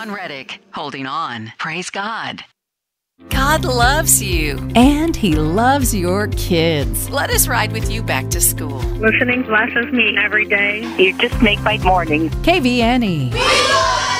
John Reddick, holding on. Praise God. God loves you. And He loves your kids. Let us ride with you back to school. Listening blesses me every day. You just make my morning. KVNE.